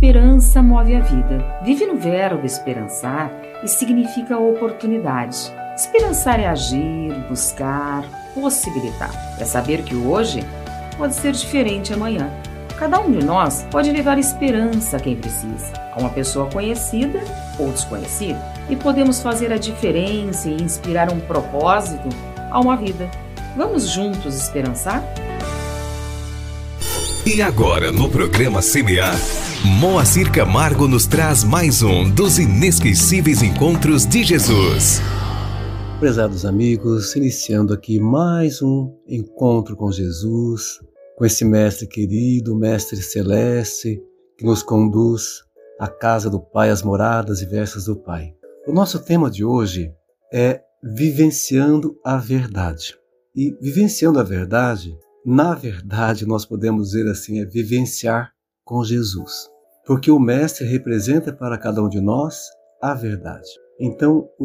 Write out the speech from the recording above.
esperança move a vida. Vive no verbo esperançar e significa oportunidade. Esperançar é agir, buscar, possibilitar. É saber que hoje pode ser diferente amanhã. Cada um de nós pode levar esperança a quem precisa, a uma pessoa conhecida ou desconhecida. E podemos fazer a diferença e inspirar um propósito a uma vida. Vamos juntos esperançar? E agora, no programa Semear, Moacir Camargo nos traz mais um dos inesquecíveis encontros de Jesus. Prezados amigos, iniciando aqui mais um encontro com Jesus, com esse mestre querido, mestre celeste, que nos conduz à casa do Pai, às moradas diversas do Pai. O nosso tema de hoje é vivenciando a verdade. E vivenciando a verdade, na verdade, nós podemos dizer assim, é vivenciar com Jesus. Porque o mestre representa para cada um de nós a verdade. Então,